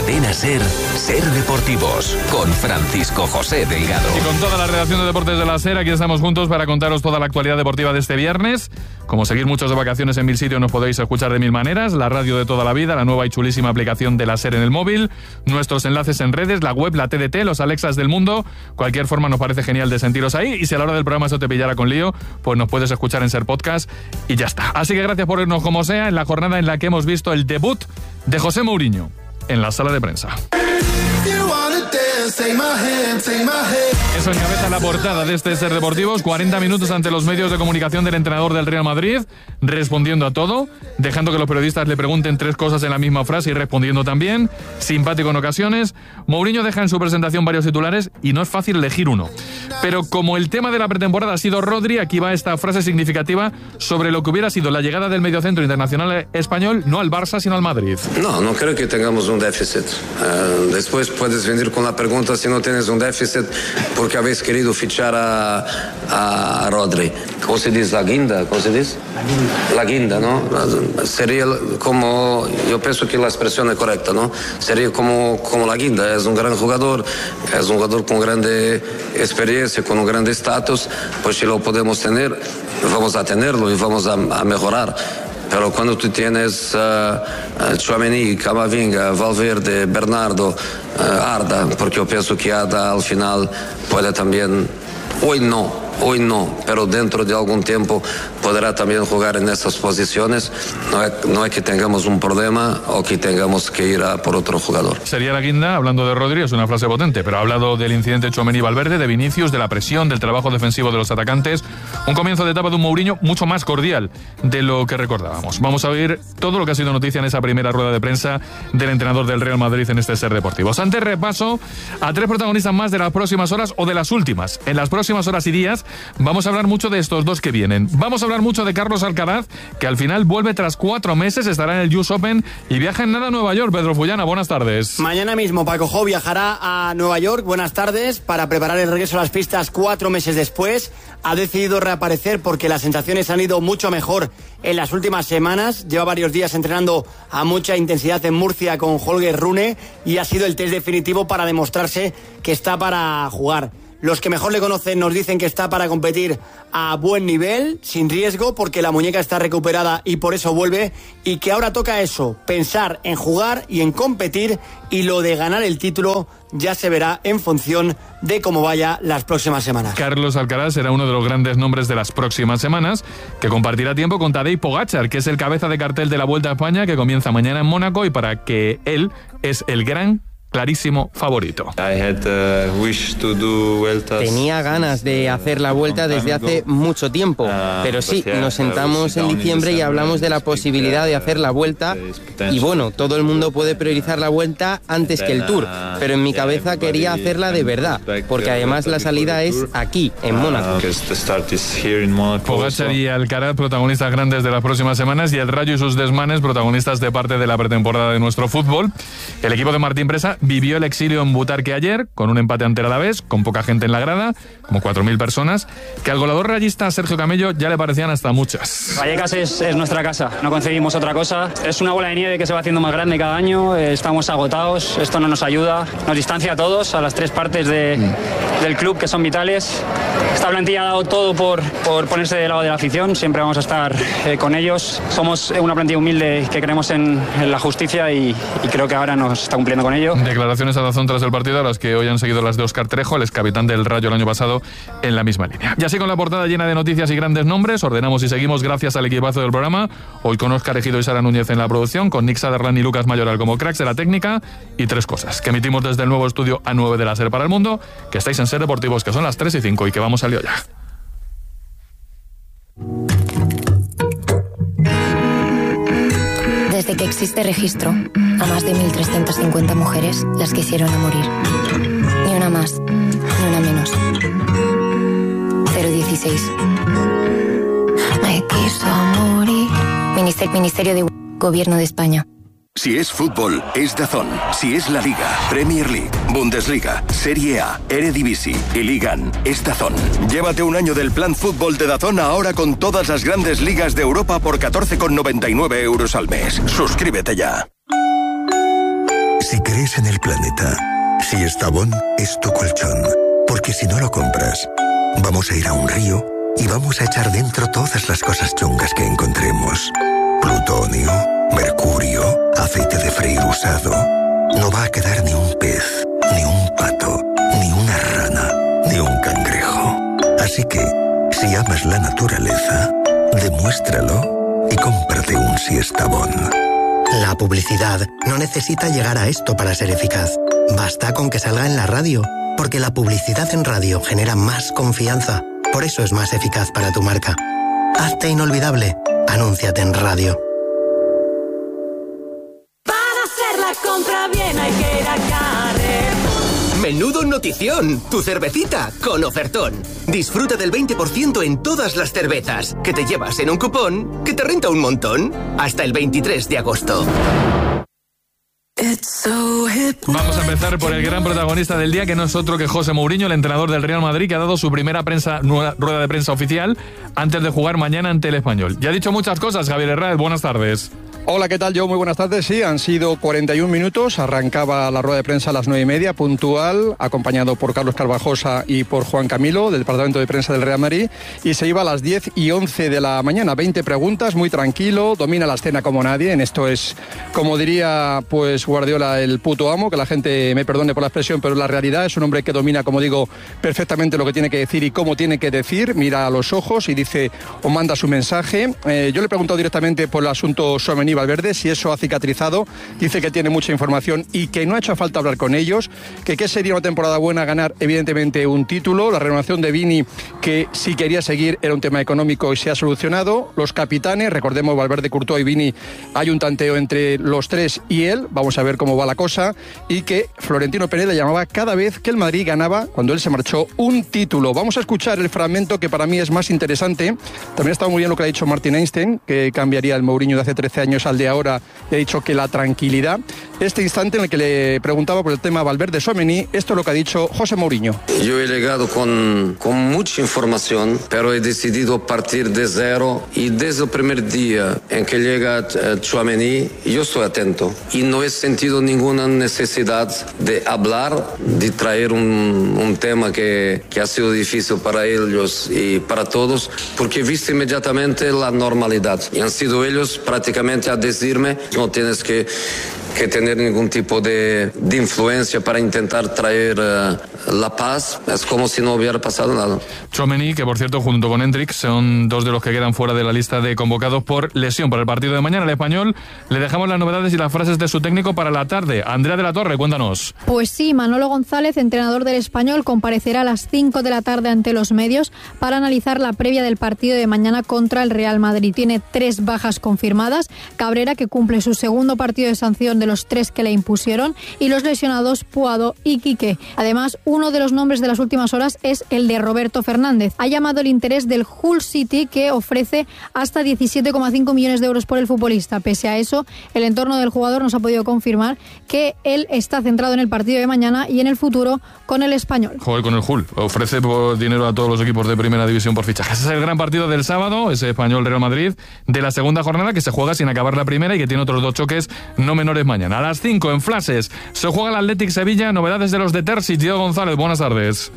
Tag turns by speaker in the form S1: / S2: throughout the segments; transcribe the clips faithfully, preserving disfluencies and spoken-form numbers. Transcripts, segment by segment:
S1: Cadena SER, SER Deportivos, con Francisco José Delgado.
S2: Y con toda la redacción de Deportes de la SER, aquí estamos juntos para contaros toda la actualidad deportiva de este viernes. Como seguir muchos de vacaciones en mil sitios, nos podéis escuchar de mil maneras. La radio de toda la vida, la nueva y chulísima aplicación de la SER en el móvil, nuestros enlaces en redes, la web, la T D T, los Alexas del mundo. Cualquier forma nos parece genial de sentiros ahí. Y si a la hora del programa eso te pillara con lío, pues nos puedes escuchar en SER Podcast y ya está. Así que gracias por irnos como sea en la jornada en la que hemos visto el debut de José Mourinho en la sala de prensa. Eso encabeza la portada de este SER Deportivos. cuarenta minutos ante los medios de comunicación del entrenador del Real Madrid, respondiendo a todo, dejando que los periodistas le pregunten tres cosas en la misma frase y respondiendo también, simpático en ocasiones. Mourinho deja en su presentación varios titulares y no es fácil elegir uno. Pero como el tema de la pretemporada ha sido Rodri, aquí va esta frase significativa sobre lo que hubiera sido la llegada del mediocentro internacional español, no al Barça, sino al Madrid.
S3: No, no creo que tengamos un déficit. Uh, después puedes venir con la pregunta si no tienes un déficit porque habéis querido fichar a, a, a Rodri. ¿Cómo se dice? ¿La guinda? ¿Cómo se dice? La guinda, ¿no? Sería como, yo pienso que la expresión es correcta, ¿no? Sería como, como la guinda. Es un gran jugador, es un jugador con grande experiencia, con un grande estatus. Pues si lo podemos tener, vamos a tenerlo y vamos a, a mejorar. Pero cuando tú tienes uh, Tchouaméni, Camavinga, Valverde, Bernardo, uh, Arda, porque yo pienso que Arda al final puede también, hoy no, hoy no, pero dentro de algún tiempo podrá también jugar en esas posiciones. No es, no es que tengamos un problema o que tengamos que ir a por otro jugador.
S2: Sería la guinda, hablando de Rodri, es una frase potente, pero ha hablado del incidente Tchouaméni-Valverde, de Vinicius, de la presión, del trabajo defensivo de los atacantes. Un comienzo de etapa de un Mourinho mucho más cordial de lo que recordábamos. Vamos a oír todo lo que ha sido noticia en esa primera rueda de prensa del entrenador del Real Madrid en este SER Deportivos. Antes repaso a tres protagonistas más de las próximas horas o de las últimas. En las próximas horas y días vamos a hablar mucho de estos dos que vienen. Vamos a hablar mucho de Carlos Alcaraz, que al final vuelve tras cuatro meses, estará en el U S Open y viaja en nada a Nueva York. Pedro Fullana, buenas tardes.
S4: Mañana mismo Paco Jo viajará a Nueva York, buenas tardes, para preparar el regreso a las pistas cuatro meses después. Ha decidido reaparecer porque las sensaciones han ido mucho mejor en las últimas semanas. Lleva varios días entrenando a mucha intensidad en Murcia con Holger Rune y ha sido el test definitivo para demostrarse que está para jugar. Los que mejor le conocen nos dicen que está para competir a buen nivel, sin riesgo, porque la muñeca está recuperada y por eso vuelve, y que ahora toca eso, pensar en jugar y en competir, y lo de ganar el título ya se verá en función de cómo vaya las próximas semanas.
S2: Carlos Alcaraz será uno de los grandes nombres de las próximas semanas, que compartirá tiempo con Tadej Pogačar, que es el cabeza de cartel de la Vuelta a España, que comienza mañana en Mónaco, y para que él es el gran clarísimo favorito.
S5: Tenía ganas de hacer la Vuelta desde hace mucho tiempo, pero sí, nos sentamos en diciembre y hablamos de la posibilidad de hacer la Vuelta, y bueno, todo el mundo puede priorizar la Vuelta antes que el Tour, pero en mi cabeza quería hacerla de verdad, porque además la salida es aquí, en Mónaco.
S2: Pogačar y Alcaraz, protagonistas grandes de las próximas semanas, y el Rayo y sus desmanes, protagonistas de parte de la pretemporada de nuestro fútbol. El equipo de Martín Presa vivió el exilio en Butarque ayer, con un empate ante el Alavés, con poca gente en la grada, como cuatro mil personas, que al goleador rayista Sergio Camello ya le parecían hasta muchas.
S6: Vallecas es, es nuestra casa, no conseguimos otra cosa. Es una bola de nieve que se va haciendo más grande cada año, estamos agotados, esto no nos ayuda, nos distancia a todos, a las tres partes de, del club que son vitales. Esta plantilla ha dado todo por, por ponerse del lado de la afición, siempre vamos a estar eh, con ellos. Somos una plantilla humilde que creemos en, en la justicia y, y creo que ahora nos está cumpliendo con ello.
S2: Declaraciones a Dazón tras el partido, a las que hoy han seguido las de Óscar Trejo, el excapitán del Rayo el año pasado, en la misma línea. Y así, con la portada llena de noticias y grandes nombres, ordenamos y seguimos gracias al equipazo del programa. Hoy con Óscar Ejido y Sara Núñez en la producción, con Nick Saderland y Lucas Mayoral como cracks de la técnica, y tres cosas que emitimos desde el nuevo estudio A nueve de la SER para el mundo, que estáis en SER Deportivos, que son las tres y cinco y que vamos al lío ya.
S7: Desde que existe registro, a más de mil trescientas cincuenta mujeres las quisieron a morir. Ni una más, ni una menos. cero dieciséis. Me quiso morir. Minister- Ministerio de Gobierno de España.
S8: Si es fútbol, es DAZN. Si es la Liga, Premier League, Bundesliga, Serie A, Eredivisie y Ligan, es DAZN. Llévate un año del plan fútbol de DAZN ahora con todas las grandes ligas de Europa por catorce con noventa y nueve euros al mes. Suscríbete ya.
S9: Si crees mejores en el planeta. Siesta Bon es tu colchón, porque si no lo compras, vamos a ir a un río y vamos a echar dentro todas las cosas chungas que encontremos. Plutonio, mercurio, aceite de freír usado. No va a quedar ni un pez, ni un pato, ni una rana, ni un cangrejo. Así que, si amas la naturaleza, demuéstralo y cómprate un Siesta Bon.
S10: La publicidad no necesita llegar a esto para ser eficaz. Basta con que salga en la radio, porque la publicidad en radio genera más confianza. Por eso es más eficaz para tu marca. Hazte inolvidable. Anúnciate en radio.
S11: Para hacer la compra bien hay que ir a Carrefour.
S12: Menudo notición, tu cervecita con ofertón. Disfruta del veinte por ciento en todas las cervezas, que te llevas en un cupón que te renta un montón. Hasta el veintitrés de agosto.
S2: Vamos a empezar por el gran protagonista del día, que no es otro que José Mourinho, el entrenador del Real Madrid, que ha dado su primera prensa, rueda de prensa oficial antes de jugar mañana ante el Español. Ya ha dicho muchas cosas, Javier Herráez, buenas tardes.
S13: Hola, ¿qué tal? Yo, muy buenas tardes. Sí, han sido cuarenta y un minutos. Arrancaba la rueda de prensa a las nueve y media, puntual, acompañado por Carlos Carvajosa y por Juan Camilo, del departamento de prensa del Real Madrid. Y se iba a las diez y once de la mañana. veinte preguntas, muy tranquilo, domina la escena como nadie. En esto es, como diría pues Guardiola, el puto amo, que la gente me perdone por la expresión, pero la realidad es un hombre que domina, como digo, perfectamente lo que tiene que decir y cómo tiene que decir. Mira a los ojos y dice o manda su mensaje. Eh, yo le he preguntado directamente por el asunto Tchouaméni Valverde, si eso ha cicatrizado. Dice que tiene mucha información y que no ha hecho falta hablar con ellos, que qué sería una temporada buena, ganar evidentemente un título. La renovación de Vini, que si quería seguir, era un tema económico y se ha solucionado. Los capitanes, recordemos, Valverde, Courtois y Vini, hay un tanteo entre los tres y él, vamos a ver cómo va la cosa. Y que Florentino Pérez le llamaba cada vez que el Madrid ganaba, cuando él se marchó, un título. Vamos a escuchar el fragmento que para mí es más interesante. También está muy bien lo que ha dicho Martin Einstein, que cambiaría el Mourinho de hace trece años al de ahora, y ha dicho que la tranquilidad. Este instante en el que le preguntaba por el tema Valverde Tchouaméni, esto es lo que ha dicho José Mourinho.
S3: Yo he llegado con, con mucha información, pero he decidido partir de cero, y desde el primer día en que llega Tchouaméni, yo estoy atento y no he sentido ninguna necesidad de hablar, de traer un, un tema que, que ha sido difícil para ellos y para todos, porque he visto inmediatamente la normalidad y han sido ellos prácticamente a decirme: no tienes que, que tener ningún tipo de, de influencia para intentar traer uh, la paz. Es como si no hubiera pasado nada.
S2: Tchouaméni, que por cierto junto con Hendrik son dos de los que quedan fuera de la lista de convocados por lesión para el partido de mañana. El Español, le dejamos las novedades y las frases de su técnico para la tarde. Andrea de la Torre, cuéntanos.
S14: Pues sí, Manolo González, entrenador del Español, comparecerá a las cinco de la tarde ante los medios para analizar la previa del partido de mañana contra el Real Madrid. Tiene tres bajas confirmadas: Cabrera, que cumple su segundo partido de sanción de los tres que le impusieron, y los lesionados Puado y Quique. Además, uno de los nombres de las últimas horas es el de Roberto Fernández. Ha llamado el interés del Hull City, que ofrece hasta diecisiete coma cinco millones de euros por el futbolista. Pese a eso, el entorno del jugador nos ha podido confirmar que él está centrado en el partido de mañana y en el futuro con el Español.
S2: Joder, con el Hull. Ofrece dinero a todos los equipos de primera división por fichajes. Ese es el gran partido del sábado, ese Español-Real Madrid, de la segunda jornada, que se juega sin acabar la primera y que tiene otros dos choques no menores mañana. A las cinco en Flashes se juega el Athletic Sevilla. Novedades de los de Terzic. Diego González, buenas tardes.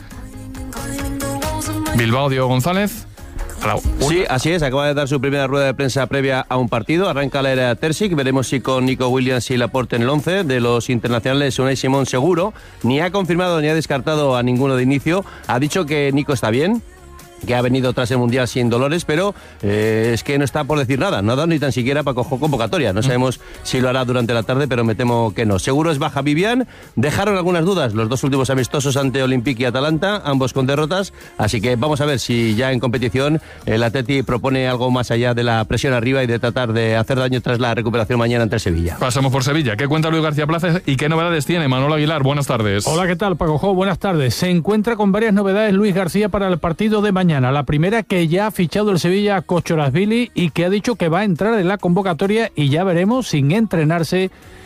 S2: Bilbao, Diego González.
S15: Sí, así es, acaba de dar su primera rueda de prensa previa a un partido. Arranca la era Terzic, veremos si con Nico Williams y Laporte en el once. De los internacionales, Unai Simón seguro. Ni ha confirmado ni ha descartado a ninguno de inicio. Ha dicho que Nico está bien, que ha venido tras el Mundial sin dolores, pero eh, es que no está por decir nada, no ha dado ni tan siquiera para coger convocatoria. No sabemos si lo hará durante la tarde, pero me temo que no. Seguro es baja Vivian. Dejaron algunas dudas los dos últimos amistosos ante Olympique y Atalanta, ambos con derrotas, así que vamos a ver si ya en competición el Atleti propone algo más allá de la presión arriba y de tratar de hacer daño tras la recuperación mañana ante Sevilla.
S2: Pasamos por Sevilla. ¿Qué cuenta Luis García Plaza y qué novedades tiene Manolo Aguilar? Buenas tardes.
S16: Hola, ¿qué tal, Paco Jo? Buenas tardes. Se encuentra con varias novedades Luis García para el partido de mañana. La primera, que ya ha fichado el Sevilla a Kochorazvili y que ha dicho que va a entrar en la convocatoria, y ya veremos sin entrenarse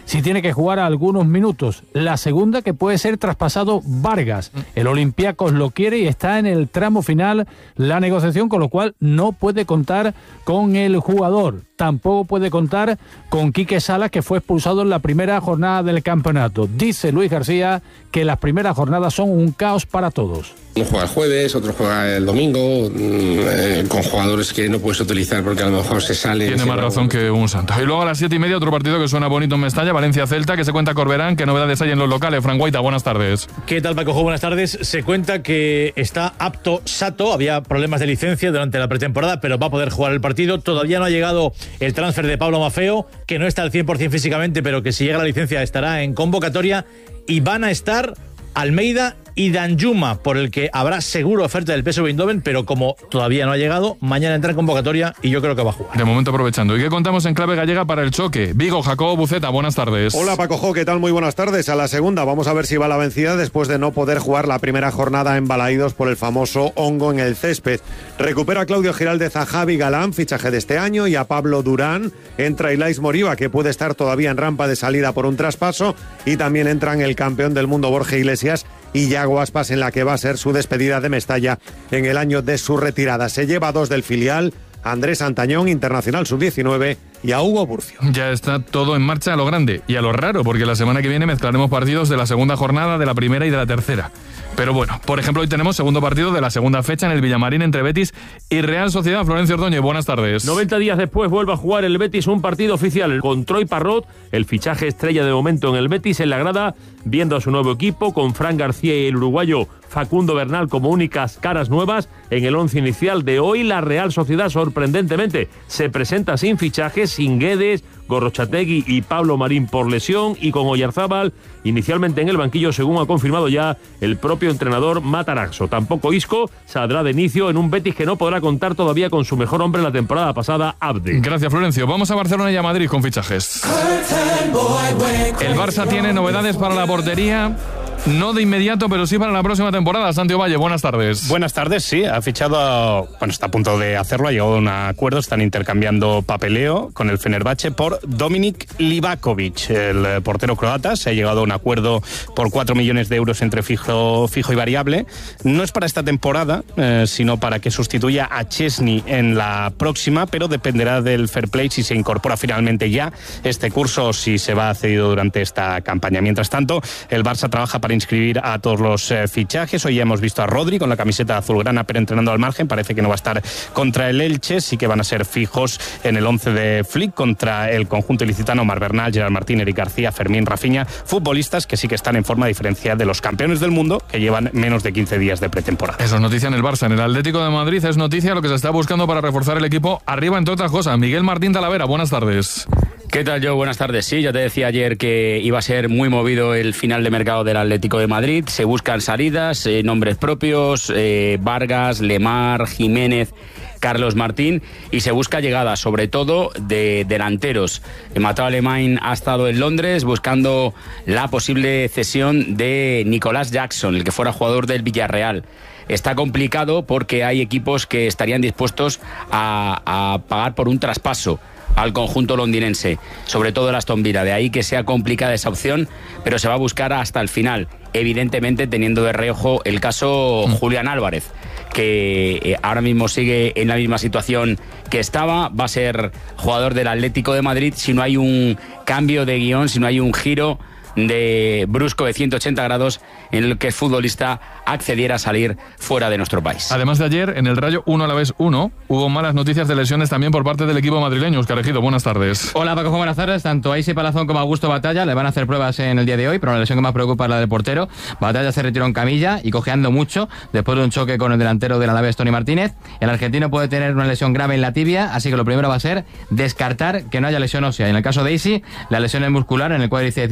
S16: si tiene que jugar algunos minutos. La segunda, que puede ser traspasado Vargas. El Olympiacos lo quiere y está en el tramo final la negociación, con lo cual no puede contar con el jugador. Tampoco puede contar con Quique Salas, que fue expulsado en la primera jornada del campeonato. Dice Luis García que las primeras jornadas son un caos para todos.
S17: Uno juega el jueves, otro juega el domingo, eh, con jugadores que no puedes utilizar porque a lo mejor se salen.
S2: Tiene más razón que un santo. Y luego a las siete y media otro partido que suena bonito en Mestalla, Valencia-Celta, que se cuenta Corberán. ¿Qué novedades hay en los locales? Fran Guaita, buenas tardes.
S18: ¿Qué tal, Paco? Buenas tardes. Se cuenta que está apto Sato. Había problemas de licencia durante la pretemporada, pero va a poder jugar el partido. Todavía no ha llegado el transfer de Pablo Maffeo, que no está al cien por ciento físicamente, pero que si llega la licencia estará en convocatoria. Y van a estar Almeida y Danjuma, por el que habrá seguro oferta del P S V Eindhoven, pero como todavía no ha llegado, mañana entra en convocatoria y yo creo que va a jugar.
S2: De momento aprovechando. ¿Y qué contamos en clave gallega para el choque? Vigo, Jacobo Buceta, buenas tardes.
S19: Hola Paco Jo, ¿qué tal? Muy buenas tardes. A la segunda vamos a ver si va la vencida después de no poder jugar la primera jornada en Balaídos por el famoso hongo en el césped. Recupera a Claudio Giraldez a Javi Galán, fichaje de este año, y a Pablo Durán. Entra Ilais Moriba, que puede estar todavía en rampa de salida por un traspaso, y también entran el campeón del mundo Borja Iglesias y Yago Aspas, en la que va a ser su despedida de Mestalla en el año de su retirada. Se lleva a dos del filial, Andrés Antañón, internacional sub diecinueve, y a Hugo Burcio.
S2: Ya está todo en marcha a lo grande y a lo raro, porque la semana que viene mezclaremos partidos de la segunda jornada, de la primera y de la tercera. Pero bueno, por ejemplo, hoy tenemos segundo partido de la segunda fecha en el Villamarín entre Betis y Real Sociedad. Florencio Ordóñez, buenas tardes.
S20: noventa días después vuelve a jugar el Betis un partido oficial con Troy Parrot, el fichaje estrella de momento en el Betis, en la grada, viendo a su nuevo equipo con Fran García y el uruguayo Facundo Bernal como únicas caras nuevas. En el once inicial de hoy, la Real Sociedad sorprendentemente se presenta sin fichajes, sin Guedes, Gorrochategui y Pablo Marín por lesión, y con Oyarzábal inicialmente en el banquillo, según ha confirmado ya el propio entrenador Matarazzo. Tampoco Isco saldrá de inicio en un Betis que no podrá contar todavía con su mejor hombre la temporada pasada, Abde.
S2: Gracias, Florencio. Vamos a Barcelona y a Madrid con fichajes. El Barça tiene novedades para la portería. No de inmediato, pero sí para la próxima temporada. Santiago Valle, buenas tardes.
S21: Buenas tardes, sí. Ha fichado, a, bueno, está a punto de hacerlo, ha llegado a un acuerdo, están intercambiando papeleo con el Fenerbahce por Dominik Livakovic, el portero croata. Se ha llegado a un acuerdo por cuatro millones de euros entre fijo, fijo y variable. No es para esta temporada, eh, sino para que sustituya a Chesney en la próxima, pero dependerá del fair play si se incorpora finalmente ya este curso o si se va cedido durante esta campaña. Mientras tanto, el Barça trabaja para inscribir a todos los eh, fichajes. Hoy ya hemos visto a Rodri con la camiseta azulgrana, pero entrenando al margen. Parece que no va a estar contra el Elche. Sí que van a ser fijos en el once de Flick contra el conjunto ilicitano. Omar Bernal, Gerard Martín, Eric García, Fermín, Rafinha, futbolistas que sí que están en forma, a diferencia de los campeones del mundo, que llevan menos de quince días de pretemporada.
S2: Eso es noticia en el Barça. En el Atlético de Madrid es noticia lo que se está buscando para reforzar el equipo arriba, entre otras cosas. Miguel Martín Talavera, buenas tardes.
S22: ¿Qué tal, Joe? Buenas tardes. Sí, ya te decía ayer que iba a ser muy movido el final de mercado del Atlético de Madrid. Se buscan salidas, eh, nombres propios, eh, Vargas, Lemar, Jiménez, Carlos Martín, y se busca llegada, sobre todo de delanteros. Mateo Alemán ha estado en Londres buscando la posible cesión de Nicolás Jackson, el que fuera jugador del Villarreal. Está complicado porque hay equipos que estarían dispuestos a, a pagar por un traspaso al conjunto londinense, sobre todo el Aston Villa. De ahí que sea complicada esa opción, pero se va a buscar hasta el final, evidentemente teniendo de reojo el caso Julián Álvarez, que ahora mismo sigue en la misma situación que estaba. Va a ser jugador del Atlético de Madrid si no hay un cambio de guión, si no hay un giro de brusco de ciento ochenta grados en el que el futbolista accediera a salir fuera de nuestro país.
S2: Además de ayer, en el Rayo uno a la vez uno, hubo malas noticias de lesiones también por parte del equipo madrileño. Óscar Ejido, buenas tardes.
S23: Hola Paco, buenas tardes. Tanto a Isi Palazón como a Augusto Batalla le van a hacer pruebas en el día de hoy, pero la lesión que más preocupa es la del portero. Batalla se retiró en camilla y cojeando mucho después de un choque con el delantero del Alavés, Tony Martínez. El argentino puede tener una lesión grave en la tibia, así que lo primero va a ser descartar que no haya lesión ósea. Y en el caso de Isi, la lesión es muscular en el cuádriceps izquierdo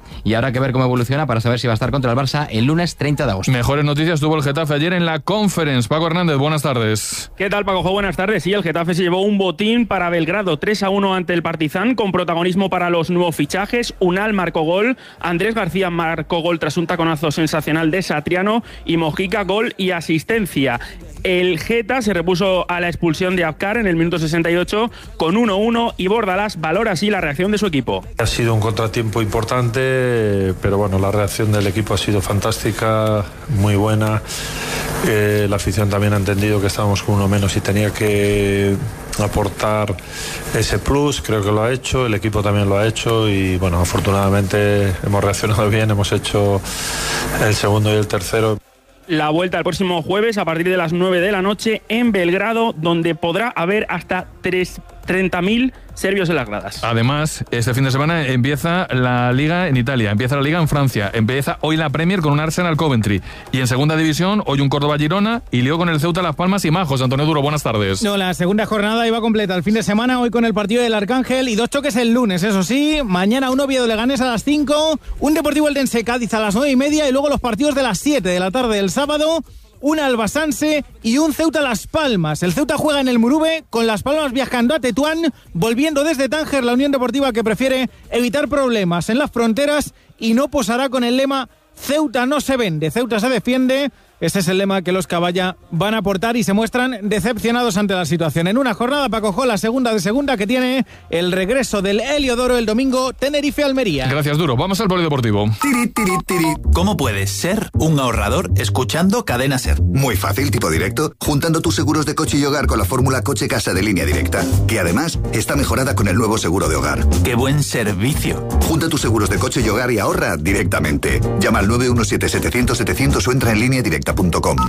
S23: y habrá que ver cómo evoluciona para saber si va a estar contra el Barça el lunes treinta de agosto.
S2: Mejores noticias tuvo el Getafe ayer en la Conference. Paco Hernández, buenas tardes.
S1: ¿Qué tal, Paco? Buenas tardes. Sí, el Getafe se llevó un botín para Belgrado, tres a uno ante el Partizan, con protagonismo para los nuevos fichajes. Unal marcó gol, Andrés García marcó gol tras un taconazo sensacional de Satriano y Mojica gol y asistencia. El Geta se repuso a la expulsión de Abkar en el minuto sesenta y ocho con uno uno y Bordalás valora así la reacción de su equipo.
S4: Ha sido un contratiempo importante, pero bueno, la reacción del equipo ha sido fantástica, muy buena. Eh, la afición también ha entendido que estábamos con uno menos y tenía que aportar ese plus, creo que lo ha hecho, el equipo también lo ha hecho y bueno, afortunadamente hemos reaccionado bien, hemos hecho el segundo y el tercero.
S1: La vuelta el próximo jueves a partir de las nueve de la noche en Belgrado, donde podrá haber hasta treinta mil serbios en las gradas.
S2: Además, este fin de semana empieza la Liga en Italia, empieza la Liga en Francia, empieza hoy la Premier con un Arsenal Coventry y en Segunda División hoy un Córdoba Girona y lío con el Ceuta Las Palmas y Majos. Antonio Duro, buenas tardes.
S5: No, la segunda jornada iba completa el fin de semana, hoy con el partido del Arcángel y dos choques el lunes, eso sí, mañana un Oviedo Leganés a las cinco, un Deportivo Eldense Cádiz a las nueve y media y luego los partidos de las siete de la tarde del sábado, un Albasanse y un Ceuta Las Palmas. El Ceuta juega en el Murube, con Las Palmas viajando a Tetuán, volviendo desde Tánger, la Unión Deportiva que prefiere evitar problemas en las fronteras y no posará con el lema Ceuta no se vende, Ceuta se defiende. Ese es el lema que los Caballa van a aportar y se muestran decepcionados ante la situación. En una jornada, Paco Jo, la segunda de segunda, que tiene el regreso del Heliodoro el domingo, Tenerife-Almería.
S2: Gracias, Duro. Vamos al polideportivo.
S24: Tiri, tiri, tiri. ¿Cómo puedes ser un ahorrador escuchando Cadena Ser?
S25: Muy fácil, tipo directo, juntando tus seguros de coche y hogar con la fórmula Coche-Casa de Línea Directa, que además está mejorada con el nuevo seguro de hogar.
S24: ¡Qué buen servicio!
S25: Junta tus seguros de coche y hogar y ahorra directamente. Llama al nueve uno siete setecientos setecientos o entra en línea directa punto com.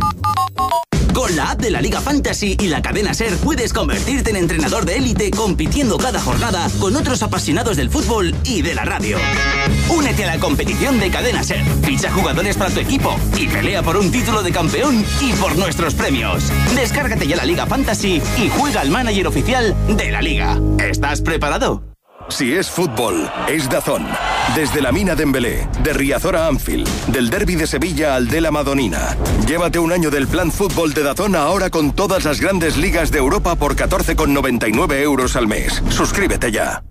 S26: Con la app de la Liga Fantasy y la cadena SER puedes convertirte en entrenador de élite compitiendo cada jornada con otros apasionados del fútbol y de la radio. Únete a la competición de Cadena SER, ficha jugadores para tu equipo y pelea por un título de campeón y por nuestros premios. Descárgate ya la Liga Fantasy y juega al manager oficial de la Liga. ¿Estás preparado?
S8: Si es fútbol, es DAZN. Desde la Mina Dembélé, de Riazor a Anfield, del Derbi de Sevilla al de la Madonina. Llévate un año del plan fútbol de DAZN ahora con todas las grandes ligas de Europa por catorce con noventa y nueve euros al mes. Suscríbete ya.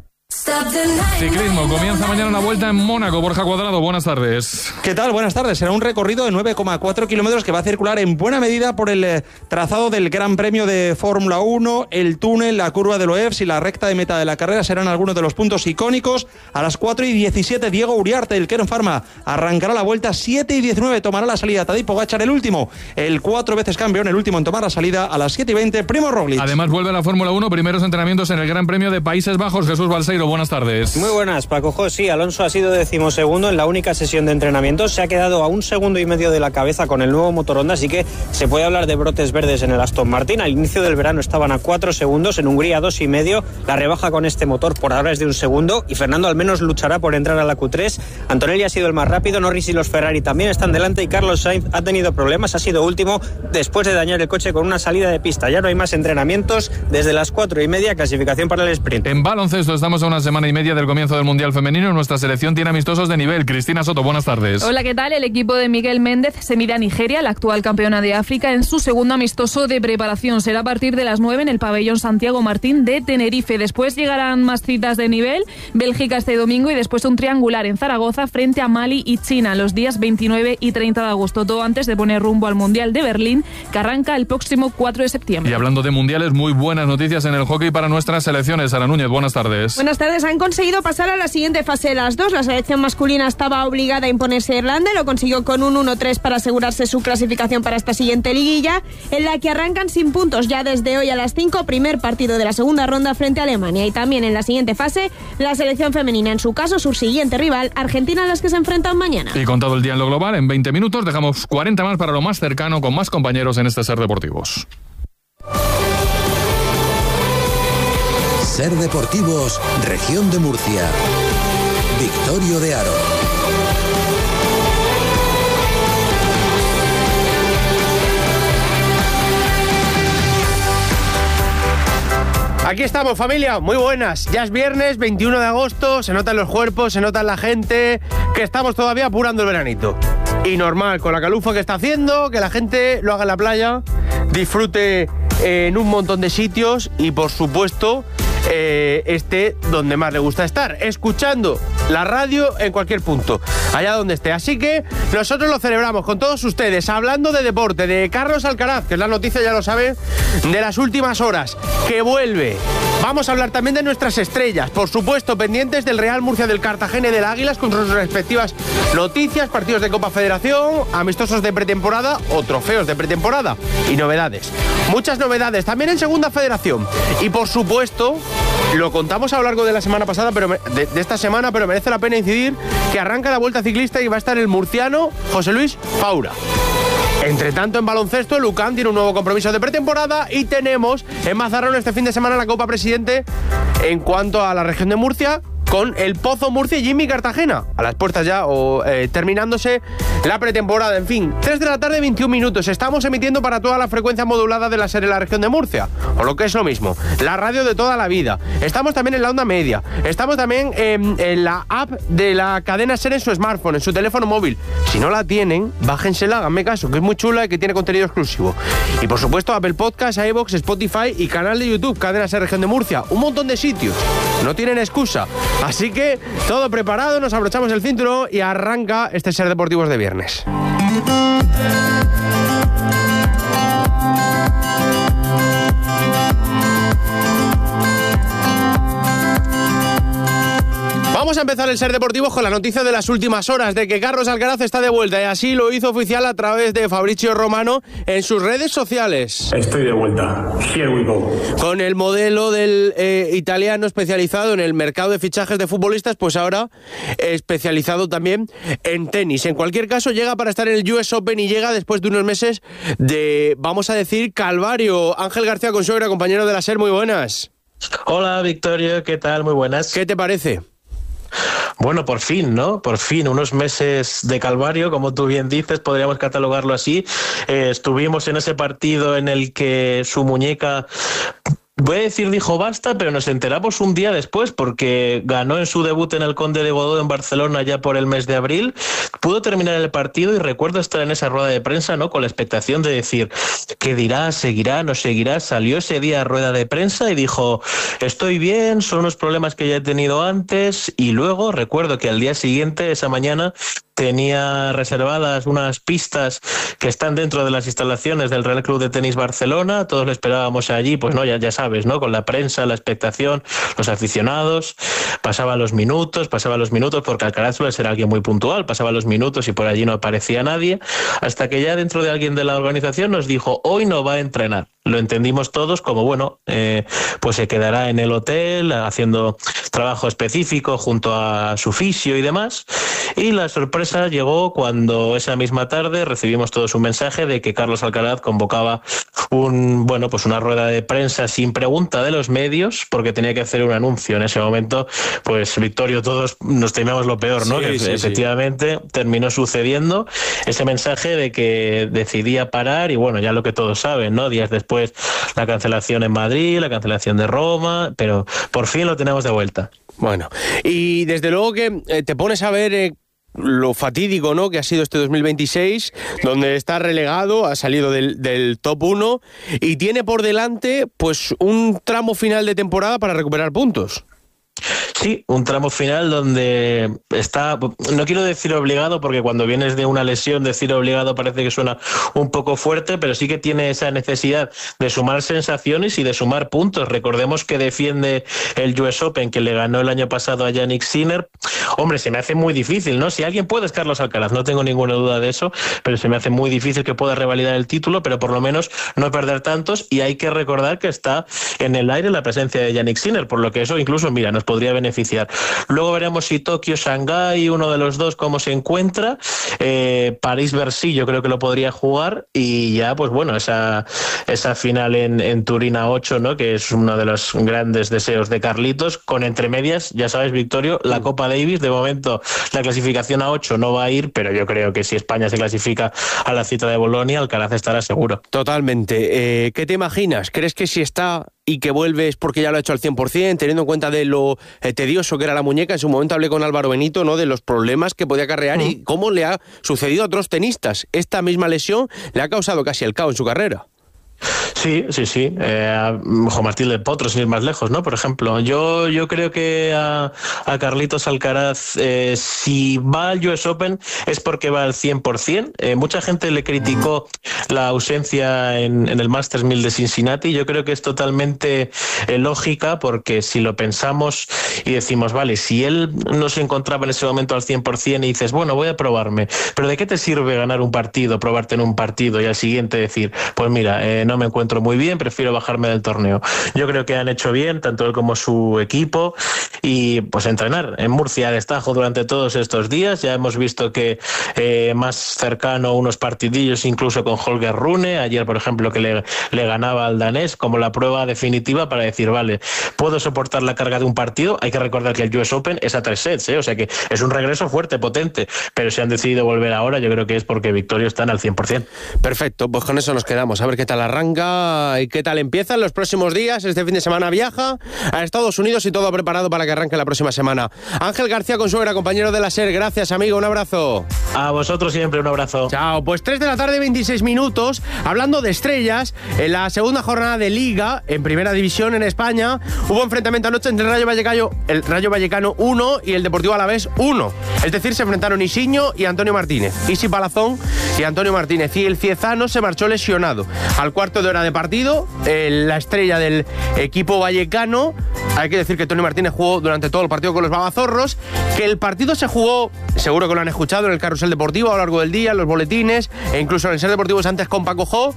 S2: Ciclismo, comienza mañana una vuelta en Mónaco. Borja Cuadrado, buenas tardes.
S27: ¿Qué tal? Buenas tardes. Será un recorrido de nueve coma cuatro kilómetros que va a circular en buena medida por el eh, trazado del Gran Premio de Fórmula uno, el túnel, la curva de Loebs y la recta de meta de la carrera serán algunos de los puntos icónicos. A las cuatro y diecisiete, Diego Uriarte, el Kern Pharma, arrancará la vuelta. Siete y diecinueve, tomará la salida Tadej Pogačar, el último, el cuatro veces campeón, el último en tomar la salida. A las siete y veinte, Primo Roglic.
S2: Además vuelve la Fórmula uno, primeros entrenamientos en el Gran Premio de Países Bajos. Jesús Balseiro, buenas tardes.
S28: Muy buenas, Paco Jo. Sí, Alonso ha sido decimosegundo en la única sesión de entrenamiento. Se ha quedado a un segundo y medio de la cabeza con el nuevo motor Honda, así que se puede hablar de brotes verdes en el Aston Martin. Al inicio del verano estaban a cuatro segundos, en Hungría dos y medio. La rebaja con este motor por ahora es de un segundo y Fernando al menos luchará por entrar a la Q tres. Antonelli ha sido el más rápido, Norris y los Ferrari también están delante y Carlos Sainz ha tenido problemas, ha sido último después de dañar el coche con una salida de pista. Ya no hay más entrenamientos desde las cuatro y media, clasificación para el sprint.
S2: En baloncesto estamos a una semana y media del comienzo del Mundial Femenino. Nuestra selección tiene amistosos de nivel. Cristina Soto, buenas tardes.
S29: Hola, ¿qué tal? El equipo de Miguel Méndez se mide a Nigeria, la actual campeona de África, en su segundo amistoso de preparación. Será a partir de las nueve en el pabellón Santiago Martín de Tenerife. Después llegarán más citas de nivel. Bélgica este domingo y después un triangular en Zaragoza frente a Mali y China los días veintinueve y treinta de agosto. Todo antes de poner rumbo al Mundial de Berlín, que arranca el próximo cuatro de septiembre.
S2: Y hablando de mundiales, muy buenas noticias en el hockey para nuestras selecciones. Sara Núñez, buenas tardes.
S30: Buenas tardes. Han conseguido pasar a la siguiente fase de las dos. La selección masculina estaba obligada a imponerse a Irlanda, lo consiguió con un uno tres para asegurarse su clasificación para esta siguiente liguilla, en la que arrancan sin puntos ya desde hoy a las cinco, primer partido de la segunda ronda frente a Alemania. Y también en la siguiente fase, la selección femenina, en su caso su siguiente rival, Argentina, a las que se enfrentan mañana.
S2: Y con todo el día en lo global, en veinte minutos dejamos cuarenta más para lo más cercano, con más compañeros en este Ser Deportivos.
S31: Ser Deportivos, Región de Murcia. Victorio de Aro.
S3: Aquí estamos, familia, muy buenas. Ya es viernes, veintiuno de agosto, se notan los cuerpos, se nota en la gente que estamos todavía apurando el veranito. Y normal, con la calufa que está haciendo, que la gente lo haga en la playa, disfrute en un montón de sitios y, por supuesto, eh, esté donde más le gusta estar, escuchando la radio en cualquier punto, allá donde esté. Así que nosotros lo celebramos con todos ustedes, hablando de deporte, de Carlos Alcaraz, que es la noticia, ya lo saben, de las últimas horas, que vuelve. Vamos a hablar también de nuestras estrellas, por supuesto, pendientes del Real Murcia, del Cartagena y del Águilas, con sus respectivas noticias, partidos de Copa Federación, amistosos de pretemporada o trofeos de pretemporada y novedades. Muchas novedades, también en Segunda Federación. Y por supuesto, lo contamos a lo largo de la semana pasada, pero de, de esta semana, pero merece la pena incidir que arranca la Vuelta Ciclista y va a estar el murciano José Luis Faura. Entre tanto, en baloncesto, el UCAM tiene un nuevo compromiso de pretemporada y tenemos en Mazarrón este fin de semana la Copa Presidente en cuanto a la región de Murcia, con el Pozo Murcia y Jimmy Cartagena a las puertas ya, o eh, terminándose la pretemporada. En fin, tres de la tarde, veintiún minutos. Estamos emitiendo para toda la frecuencia modulada de la serie La Región de Murcia, o lo que es lo mismo, la radio de toda la vida. Estamos también en la onda media. Estamos también en, en la app de la cadena SER en su smartphone, en su teléfono móvil. Si no la tienen, bájensela, háganme caso, que es muy chula y que tiene contenido exclusivo. Y por supuesto, Apple Podcasts, iVoox, Spotify y canal de YouTube, cadena SER Región de Murcia. Un montón de sitios. No tienen excusa. Así que todo preparado, nos abrochamos el cinturón y arranca este Ser Deportivos de viernes. Vamos a empezar el Ser Deportivo con la noticia de las últimas horas de que Carlos Alcaraz está de vuelta, y así lo hizo oficial a través de Fabrizio Romano en sus redes sociales.
S6: Estoy de vuelta. Here we go.
S3: Con el modelo del eh, italiano especializado en el mercado de fichajes de futbolistas, pues ahora especializado también en tenis. En cualquier caso, llega para estar en el U S Open y llega después de unos meses de, vamos a decir, calvario. Ángel García Consuegra, compañero de la SER, muy buenas.
S7: Hola, Victorio, ¿qué tal? Muy buenas.
S3: ¿Qué te parece?
S7: Bueno, por fin, ¿no? Por fin, unos meses de calvario, como tú bien dices, podríamos catalogarlo así. Eh, estuvimos en ese partido en el que su muñeca, voy a decir dijo basta, pero nos enteramos un día después porque ganó en su debut en el Conde de Godó en Barcelona ya por el mes de abril. Pudo terminar el partido y recuerdo estar en esa rueda de prensa, ¿no? Con la expectación de decir, ¿qué dirá? ¿Seguirá? ¿No seguirá? Salió ese día a rueda de prensa y dijo, estoy bien, son unos problemas que ya he tenido antes. Y luego recuerdo que al día siguiente, esa mañana, tenía reservadas unas pistas que están dentro de las instalaciones del Real Club de Tenis Barcelona. Todos lo esperábamos allí, pues no, ya, ya sabes, ¿no? Con la prensa, la expectación, los aficionados. Pasaban los minutos, pasaban los minutos, porque Alcaraz suele ser alguien muy puntual. Pasaban los minutos y por allí no aparecía nadie, hasta que ya dentro de alguien de la organización nos dijo, hoy no va a entrenar. Lo entendimos todos como, bueno, eh, pues se quedará en el hotel haciendo trabajo específico junto a su fisio y demás. Y la sorpresa llegó cuando esa misma tarde recibimos todos un mensaje de que Carlos Alcaraz convocaba un, bueno, pues una rueda de prensa sin pregunta de los medios, porque tenía que hacer un anuncio. En ese momento, pues Victorio, todos nos temíamos lo peor, ¿no? Sí, que sí, efectivamente sí. Terminó sucediendo ese mensaje de que decidía parar y, bueno, ya lo que todos saben, ¿no? Días después la cancelación en Madrid, la cancelación de Roma, pero por fin lo tenemos de vuelta.
S3: Bueno, y desde luego que eh, te pones a ver eh, lo fatídico, ¿no?, que ha sido este dos mil veintiséis, donde está relegado, ha salido del, del top uno y tiene por delante pues un tramo final de temporada para recuperar puntos.
S7: Sí, un tramo final donde está, no quiero decir obligado, porque cuando vienes de una lesión decir obligado parece que suena un poco fuerte, pero sí que tiene esa necesidad de sumar sensaciones y de sumar puntos. Recordemos que defiende el U S Open, que le ganó el año pasado a Jannik Sinner. Hombre, se me hace muy difícil, ¿no? Si alguien puede es Carlos Alcaraz, no tengo ninguna duda de eso, pero se me hace muy difícil que pueda revalidar el título, pero por lo menos no perder tantos, y hay que recordar que está en el aire la presencia de Jannik Sinner, por lo que eso incluso, mira, nos podría beneficiar. Luego veremos si Tokio, Shanghái, uno de los dos, cómo se encuentra. Eh, París-Bercy yo creo que lo podría jugar, y ya, pues bueno, esa, esa final en, en Turín a ocho, ¿no?, que es uno de los grandes deseos de Carlitos, con entre medias, ya sabes, Victorio, la Copa Davis. De momento la clasificación a ocho no va a ir, pero yo creo que si España se clasifica a la cita de Bolonia, Alcaraz estará seguro.
S3: Totalmente. Eh, ¿Qué te imaginas? ¿Crees que si está y que vuelves porque ya lo ha hecho al cien por ciento, teniendo en cuenta de lo eh, tedioso que era la muñeca. En su momento hablé con Álvaro Benito, ¿no?, de los problemas que podía acarrear uh-huh. y cómo le ha sucedido a otros tenistas. Esta misma lesión le ha causado casi el caos en su carrera.
S7: Sí, sí, sí. Eh, Juan Martín del Potro, sin ir más lejos, ¿no? Por ejemplo, yo, yo creo que a, a Carlitos Alcaraz, eh, si va al U S Open es porque va al cien por ciento. Eh, mucha gente le criticó la ausencia en, en el Masters mil de Cincinnati. Yo creo que es totalmente eh, lógica, porque si lo pensamos y decimos, vale, si él no se encontraba en ese momento al cien por ciento y dices, bueno, voy a probarme, pero ¿de qué te sirve ganar un partido, probarte en un partido y al siguiente decir, pues mira, eh, no me encuentro muy bien, prefiero bajarme del torneo? Yo creo que han hecho bien, tanto él como su equipo, y pues entrenar en Murcia a destajo durante todos estos días. Ya hemos visto que eh, más cercano unos partidillos incluso con Holger Rune, ayer por ejemplo que le, le ganaba al danés, como la prueba definitiva para decir, vale, puedo soportar la carga de un partido. Hay que recordar que el U S Open es a tres sets, ¿eh? O sea que es un regreso fuerte, potente, pero si han decidido volver ahora, yo creo que es porque Victorio están al cien por ciento.
S3: Perfecto, pues con eso nos quedamos, a ver qué tal arranca y qué tal empieza en los próximos días. Este fin de semana viaja a Estados Unidos y todo preparado para que arranque la próxima semana. Ángel García Consuegra, compañero de la SER, gracias amigo, un abrazo.
S7: A vosotros siempre, un abrazo.
S3: Chao. Pues tres de la tarde, veintiséis minutos, hablando de estrellas, en la segunda jornada de Liga, en Primera División en España, hubo enfrentamiento anoche entre el Rayo Vallecano, el Rayo Vallecano uno y el Deportivo Alavés uno. Es decir, se enfrentaron Isiño y Antonio Martínez. Isi Palazón y Antonio Martínez. Y el Ciezano se marchó lesionado. Al cuarto de hora de partido, eh, la estrella del equipo vallecano, hay que decir que Tony Martínez jugó durante todo el partido con los babazorros, que el partido se jugó, seguro que lo han escuchado en el Carrusel Deportivo a lo largo del día, en los boletines, e incluso en el Ser Deportivos antes con Paco Jo,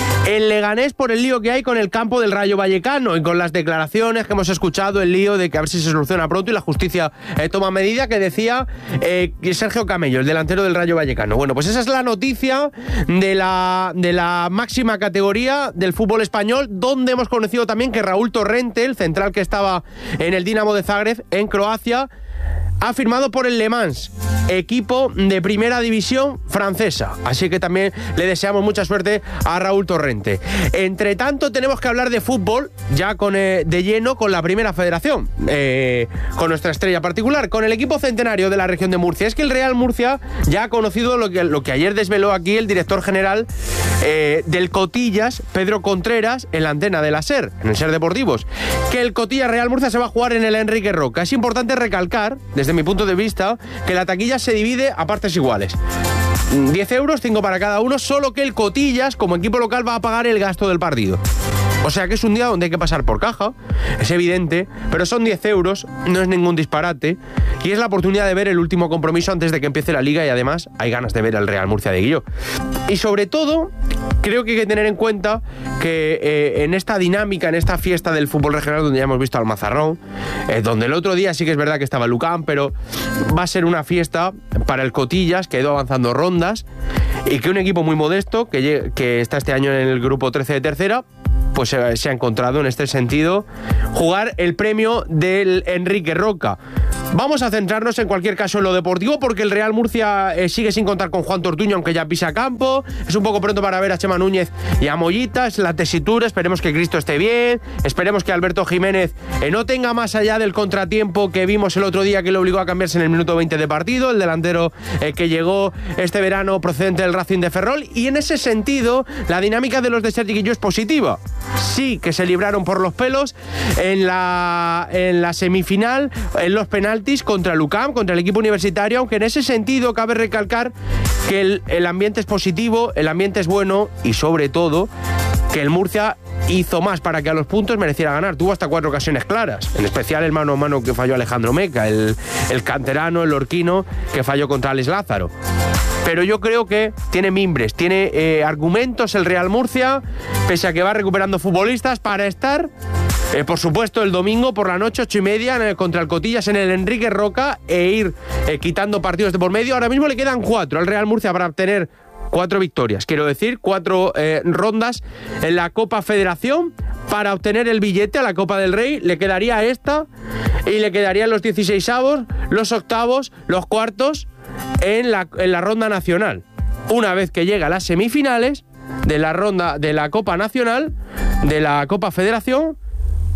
S3: en Leganés por el lío que hay con el campo del Rayo Vallecano y con las declaraciones que hemos escuchado, el lío de que a ver si se soluciona pronto y la justicia eh, toma medida, que decía eh, Sergio Camello, el delantero del Rayo Vallecano. Bueno, pues esa es la noticia de la, de la máxima categoría del fútbol español, donde hemos conocido también que Raúl Torrente, el central que estaba en el Dinamo de Zagreb, en Croacia, ha firmado por el Le Mans, equipo de primera división francesa. Así que también le deseamos mucha suerte a Raúl Torrente. Entre tanto, tenemos que hablar de fútbol, ya con eh, de lleno con la Primera Federación, eh, con nuestra estrella particular, con el equipo centenario de la región de Murcia. Es que el Real Murcia ya ha conocido lo que, lo que ayer desveló aquí el director general eh, del Cotillas, Pedro Contreras, en la antena de la SER, en el SER Deportivos, que el Cotillas Real Murcia se va a jugar en el Enrique Roca. Es importante recalcar, desde mi punto de vista, que la taquilla se divide a partes iguales. diez euros, cinco para cada uno, solo que el Cotillas, como equipo local, va a pagar el gasto del partido. O sea que es un día donde hay que pasar por caja, es evidente, pero son diez euros, no es ningún disparate, y es la oportunidad de ver el último compromiso antes de que empiece la Liga, y además hay ganas de ver al Real Murcia de Guilló. Y sobre todo, creo que hay que tener en cuenta que eh, en esta dinámica, en esta fiesta del fútbol regional, donde ya hemos visto al Mazarrón, eh, donde el otro día sí que es verdad que estaba Lucán, pero va a ser una fiesta para el Cotillas, que ha ido avanzando rondas, y que un equipo muy modesto, que, que está este año en el grupo trece de tercera, pues se, se ha encontrado en este sentido jugar el premio del Enrique Roca. Vamos a centrarnos en cualquier caso en lo deportivo, porque el Real Murcia eh, sigue sin contar con Juan Tortuño, aunque ya pisa campo. Es un poco pronto para ver a Chema Núñez y a Mollita, es la tesitura. Esperemos que Cristo esté bien, esperemos que Alberto Jiménez eh, no tenga más allá del contratiempo que vimos el otro día, que le obligó a cambiarse en el minuto veinte de partido, el delantero eh, que llegó este verano procedente del Racing de Ferrol. Y en ese sentido, la dinámica de los de Sergi Guilló es positiva. Sí que se libraron por los pelos en la, en la semifinal, en los penaltis contra el U C A M, contra el equipo universitario, aunque en ese sentido cabe recalcar que el, el ambiente es positivo, el ambiente es bueno, y sobre todo que el Murcia hizo más para que a los puntos mereciera ganar. Tuvo hasta cuatro ocasiones claras, en especial el mano a mano que falló Alejandro Meca, el, el canterano, el lorquino, que falló contra Alex Lázaro. Pero yo creo que tiene mimbres, tiene eh, argumentos el Real Murcia, pese a que va recuperando futbolistas, para estar, eh, por supuesto, el domingo por la noche, ocho y media, en el, contra el Cotillas en el Enrique Roca, e ir eh, quitando partidos de por medio. Ahora mismo le quedan cuatro al Real Murcia para obtener cuatro victorias, quiero decir, cuatro eh, rondas en la Copa Federación. Para obtener el billete a la Copa del Rey le quedaría esta, y le quedarían los dieciseisavos, los octavos, los cuartos en la, en la ronda nacional. Una vez que llega a las semifinales de la ronda de la Copa Nacional, de la Copa Federación,